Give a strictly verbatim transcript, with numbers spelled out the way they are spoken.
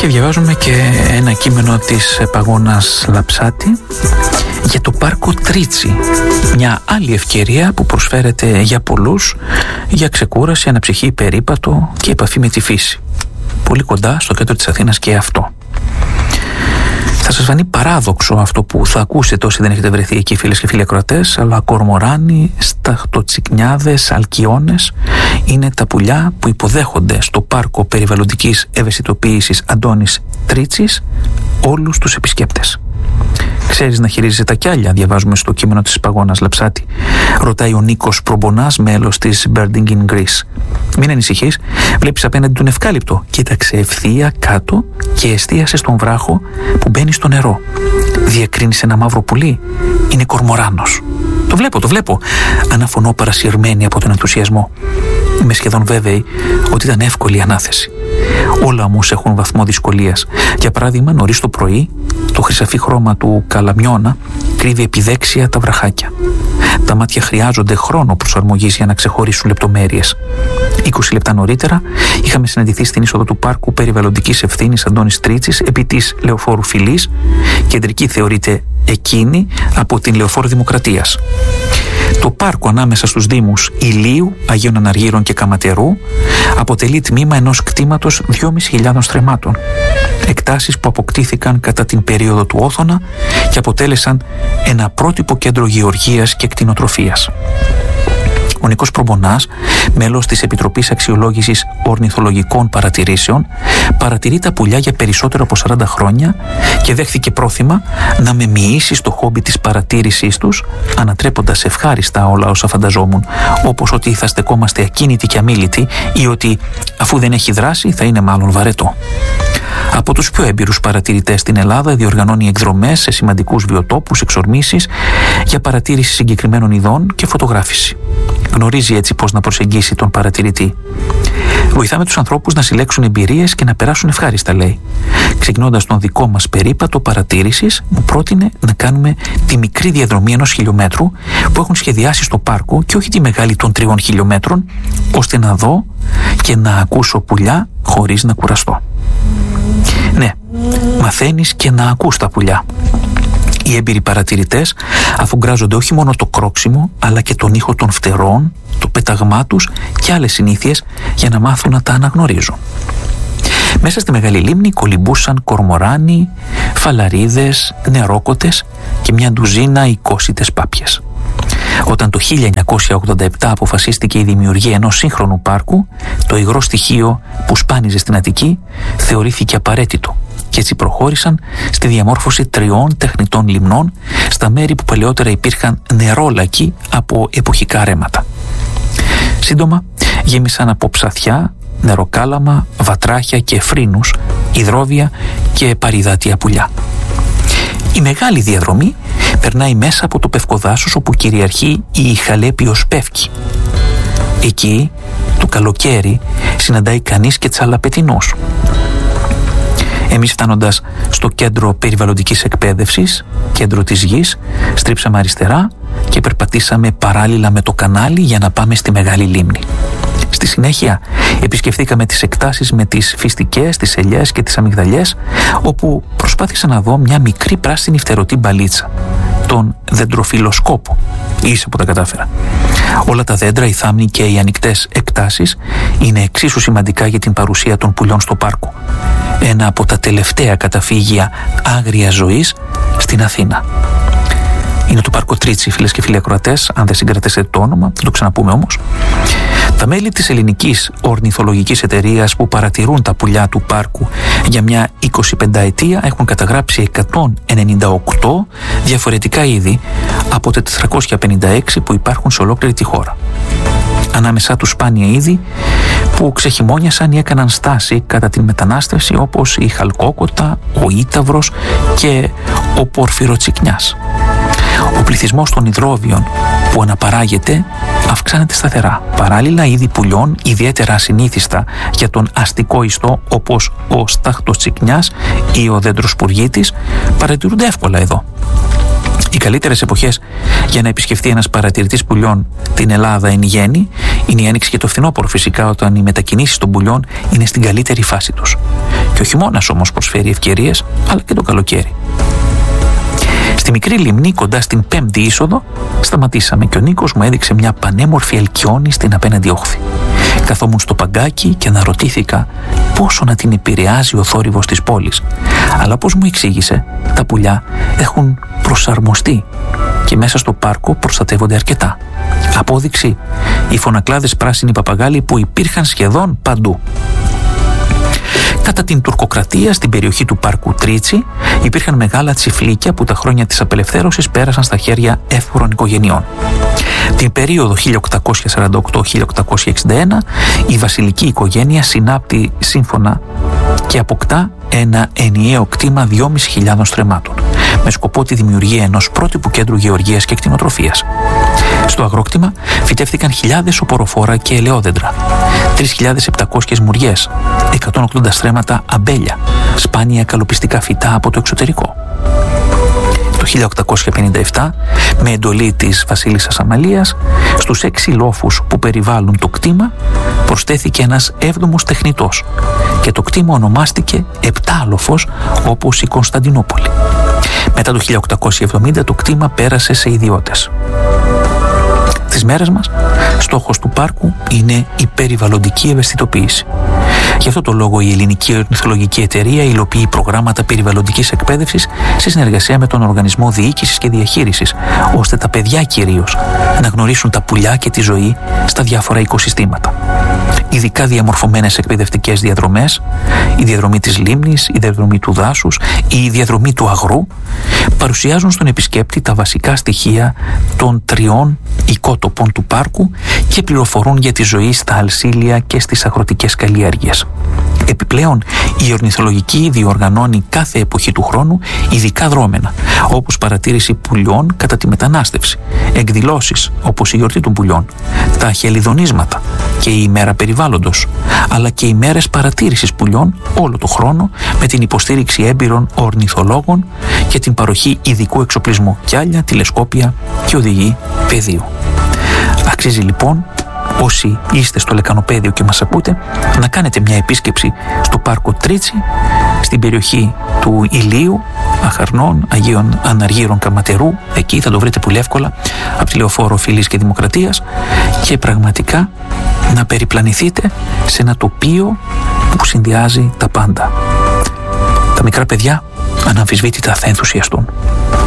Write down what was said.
Και διαβάζουμε και ένα κείμενο της Παγώνας Λαψάτη για το πάρκο Τρίτσι, μια άλλη ευκαιρία που προσφέρεται για πολλούς για ξεκούραση, αναψυχή, περίπατο και επαφή με τη φύση. Πολύ κοντά στο κέντρο της Αθήνας και αυτό. Θα σας φανεί παράδοξο αυτό που θα ακούσετε όσοι δεν έχετε βρεθεί εκεί, φίλες και φίλοι ακροατές, αλλά κορμοράνοι, σταχτοτσικνιάδες, αλκιόνες είναι τα πουλιά που υποδέχονται στο πάρκο περιβαλλοντικής ευαισθητοποίησης Αντώνης Τρίτσης όλους τους επισκέπτες. Ξέρεις να χειρίζεσαι τα κιάλια, διαβάζουμε στο κείμενο της Παγώνας Λαψάτη. Ρωτάει ο Νίκος Προμπονάς, μέλος της Birding in Greece. Μην ανησυχείς, βλέπεις απέναντι τον ευκάλυπτο. Κοίταξε ευθεία κάτω και εστίασε στον βράχο που μπαίνει στο νερό. Διακρίνεις ένα μαύρο πουλί. Είναι κορμοράνος. Το βλέπω, το βλέπω. Αναφωνώ παρασυρμένη από τον ενθουσιασμό. Είμαι σχεδόν βέβαιη ότι ήταν εύκολη η ανάθεση. Όλα όμως έχουν βαθμό δυσκολίας. Για παράδειγμα, νωρίς το πρωί, το χρυσαφί χρώμα του καλαμιώνα κρύβει επιδέξια τα βραχάκια. Τα μάτια χρειάζονται χρόνο προσαρμογής για να ξεχωρίσουν λεπτομέρειες. είκοσι λεπτά νωρίτερα είχαμε συναντηθεί στην είσοδο του πάρκου περιβαλλοντικής ευθύνης Αντώνης Τρίτσης επί της Λεωφόρου Φυλής. Κεντρική θεωρείται εκείνη από την Λεωφόρο Δημοκρατίας. Το πάρκο ανάμεσα στους δήμους Ηλίου, Αγίων Αναργύρων και Καματερού αποτελεί τμήμα ενός κτήματος δυόμισι χιλιάδων στρεμμάτων. Εκτάσεις που αποκτήθηκαν κατά την περίοδο του Όθωνα και αποτέλεσαν ένα πρότυπο κέντρο γεωργίας και κτηνοτροφίας. Ο Νίκος Προμπονάς, μέλος της Επιτροπής Αξιολόγησης Ορνηθολογικών Παρατηρήσεων, παρατηρεί τα πουλιά για περισσότερο από σαράντα χρόνια και δέχθηκε πρόθυμα να με μοιήσει στο χόμπι της παρατήρησής τους, ανατρέποντας ευχάριστα όλα όσα φανταζόμουν, όπως ότι θα στεκόμαστε ακίνητοι και αμίλητοι ή ότι αφού δεν έχει δράσει θα είναι μάλλον βαρετό. Από τους πιο έμπειρους παρατηρητές στην Ελλάδα διοργανώνει εκδρομές σε σημαντικούς βιοτόπους, εξορμήσεις για παρατήρηση συγκεκριμένων ειδών και φωτογράφηση. Γνωρίζει έτσι πώς να προσεγγίσει τον παρατηρητή. Βοηθάμε τους ανθρώπους να συλλέξουν εμπειρίες και να περάσουν ευχάριστα, λέει. Ξεκινώντας τον δικό μας περίπατο παρατήρησης, μου πρότεινε να κάνουμε τη μικρή διαδρομή ενός χιλιόμετρου που έχουν σχεδιάσει στο πάρκο και όχι τη μεγάλη των τριών χιλιόμετρων, ώστε να δω και να ακούσω πουλιά χωρίς να κουραστώ. Ναι, μαθαίνεις και να ακούς τα πουλιά. Οι έμπειροι παρατηρητές αφουγκράζονται όχι μόνο το κρόξιμο, αλλά και τον ήχο των φτερών, το πέταγμά τους και άλλες συνήθειες για να μάθουν να τα αναγνωρίζουν. Μέσα στη Μεγάλη Λίμνη κολυμπούσαν κορμοράνοι, φαλαρίδες, νερόκοτες και μια ντουζίνα οικόσιτες πάπιες. Όταν το χίλια εννιακόσια ογδόντα επτά αποφασίστηκε η δημιουργία ενός σύγχρονου πάρκου, το υγρό στοιχείο που σπάνιζε στην Αττική θεωρήθηκε απαραίτητο και έτσι προχώρησαν στη διαμόρφωση τριών τεχνητών λιμνών στα μέρη που παλαιότερα υπήρχαν νερόλακοι από εποχικά ρέματα. Σύντομα γέμισαν από ψαθιά, νεροκάλαμα, βατράχια και φρύνους, υδρόβια και παρυδάτια πουλιά. Η μεγάλη διαδρομή περνάει μέσα από το Πευκοδάσος όπου κυριαρχεί η Χαλέπιος Πεύκη. Εκεί το καλοκαίρι συναντάει κανείς και τσαλαπετινούς. Εμείς φτάνοντας στο κέντρο περιβαλλοντικής εκπαίδευσης, κέντρο της γης, στρίψαμε αριστερά και περπατήσαμε παράλληλα με το κανάλι για να πάμε στη Μεγάλη Λίμνη. Στη συνέχεια επισκεφθήκαμε τις εκτάσεις με τις φυστικές, τις ελιές και τις αμυγδαλιές, όπου προσπάθησα να δω μια μικρή πράσινη φτερωτή μπαλίτσα, τον δεντροφιλοσκόπο. Ίσα που τα κατάφερα. Όλα τα δέντρα, οι θάμνοι και οι ανοιχτές εκτάσεις είναι εξίσου σημαντικά για την παρουσία των πουλιών στο πάρκο. Ένα από τα τελευταία καταφύγια άγριας ζωής στην Αθήνα. Είναι το πάρκο Τρίτσι, φίλες και φίλοι ακροατές, αν δεν συγκρατήσετε το όνομα, θα το ξαναπούμε όμως. Τα μέλη της ελληνικής ορνηθολογικής εταιρείας που παρατηρούν τα πουλιά του πάρκου για μια εικοσιπενταετία έχουν καταγράψει εκατόν ενενήντα οκτώ διαφορετικά είδη από τα τετρακόσια πενήντα έξι που υπάρχουν σε ολόκληρη τη χώρα. Ανάμεσά τους σπάνια είδη που ξεχειμώνιασαν ή έκαναν στάση κατά την μετανάστευση, όπως η χαλκόκοτα, ο ήταυρος και ο πορφυροτσικνιάς. Ο πληθυσμός των υδρόβιων που αναπαράγεται αυξάνεται σταθερά. Παράλληλα, είδη πουλιών ιδιαίτερα ασυνήθιστα για τον αστικό ιστό, όπως ο σταχτοτσικνιάς ή ο δέντρος πουργίτης, παρατηρούνται εύκολα εδώ. Οι καλύτερες εποχές για να επισκεφτεί ένας παρατηρητής πουλιών την Ελλάδα εν γέννη Είναι η άνοιξη και το φθινόπωρο φυσικά, όταν οι μετακινήσεις των πουλιών είναι στην καλύτερη φάση τους. Και ο χειμώνας όμως προσφέρει ευκαιρίες, αλλά και το καλοκαίρι. Στη μικρή λιμνή κοντά στην πέμπτη είσοδο σταματήσαμε και ο Νίκος μου έδειξε μια πανέμορφη ελκιόνη στην απέναντι όχθη. Καθόμουν στο παγκάκι και αναρωτήθηκα πόσο να την επηρεάζει ο θόρυβος της πόλης. Αλλά πώς μου εξήγησε, τα πουλιά έχουν προσαρμοστεί και μέσα στο πάρκο προστατεύονται αρκετά. Απόδειξη, οι φωνακλάδες πράσινοι παπαγάλοι που υπήρχαν σχεδόν παντού. Κατά την τουρκοκρατία, στην περιοχή του πάρκου Τρίτσι, υπήρχαν μεγάλα τσιφλίκια που τα χρόνια της απελευθέρωσης πέρασαν στα χέρια εύπορων οικογενειών. Την περίοδο χίλια οκτακόσια σαράντα οκτώ με χίλια οκτακόσια εξήντα ένα, η βασιλική οικογένεια συνάπτει σύμφωνα και αποκτά ένα ενιαίο κτήμα δυόμισι χιλιάδων στρεμμάτων, με σκοπό τη δημιουργία ενός πρότυπου κέντρου γεωργίας και κτηνοτροφίας. Στο αγρόκτημα φυτεύτηκαν χιλιάδες οποροφόρα και ελαιόδεντρα, τρεις χιλιάδες επτακόσιες μουριές, εκατόν ογδόντα στρέμματα αμπέλια, σπάνια καλοπιστικά φυτά από το εξωτερικό. Το χίλια οκτακόσια πενήντα επτά, με εντολή της βασίλισσας Αμαλίας, στους έξι λόφους που περιβάλλουν το κτήμα προσθέθηκε ένας έβδομος τεχνητός και το κτήμα ονομάστηκε Επτάλοφος, όπως η Κωνσταντινούπολη. Μετά το χίλια οκτακόσια εβδομήντα το κτήμα πέρασε σε ιδιώτες. Στις μέρες μας, στόχος του πάρκου είναι η περιβαλλοντική ευαισθητοποίηση. Γι' αυτό το λόγο η Ελληνική Ορνηθολογική Εταιρεία υλοποιεί προγράμματα περιβαλλοντικής εκπαίδευσης σε συνεργασία με τον Οργανισμό Διοίκησης και Διαχείρισης, ώστε τα παιδιά κυρίως να γνωρίσουν τα πουλιά και τη ζωή στα διάφορα οικοσυστήματα. Ειδικά διαμορφωμένες εκπαιδευτικές διαδρομές, η διαδρομή της λίμνης, η διαδρομή του δάσους ή η διαδρομή του αγρού, παρουσιάζουν στον επισκέπτη τα βασικά στοιχεία των τριών οικότοπων του πάρκου και πληροφορούν για τη ζωή στα αλσίλια και στις αγροτικές καλλιέργειες. Επιπλέον, η ορνηθολογική διοργανώνει κάθε εποχή του χρόνου ειδικά δρόμενα, όπως παρατήρηση πουλιών κατά τη μετανάστευση, εκδηλώσεις όπως η γιορτή των πουλιών, τα χελιδονίσματα και η ημέρα περιβάλλοντος, αλλά και οι μέρες παρατήρησης πουλιών όλο το χρόνο, με την υποστήριξη έμπειρων ορνηθολόγων και την παροχή ειδικού εξοπλισμού, κιάλια, τηλεσκόπια και οδηγοί πεδίου. Αξίζει λοιπόν, όσοι είστε στο Λεκανοπαίδιο και μας ακούτε, να κάνετε μια επίσκεψη στο πάρκο Τρίτσι, στην περιοχή του Ηλίου, Αχαρνών, Αγίων Αναργύρων Καματερού. Εκεί θα το βρείτε πολύ εύκολα από τη Λεωφόρο Φυλής και Δημοκρατίας, και πραγματικά να περιπλανηθείτε σε ένα τοπίο που συνδυάζει τα πάντα. Τα μικρά παιδιά αναμφισβήτητα θα ενθουσιαστούν.